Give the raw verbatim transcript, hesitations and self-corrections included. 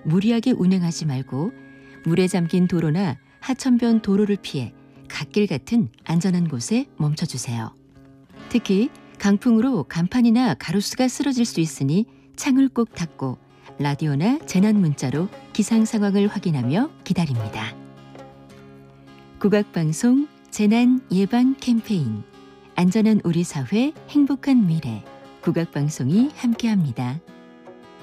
무리하게 운행하지 말고 물에 잠긴 도로나 하천변 도로를 피해 갓길 같은 안전한 곳에 멈춰주세요. 특히 강풍으로 간판이나 가로수가 쓰러질 수 있으니 창을 꼭 닫고 라디오나 재난 문자로 기상 상황을 확인하며 기다립니다. 국악방송 재난 예방 캠페인 안전한 우리 사회 행복한 미래 국악방송이 함께합니다.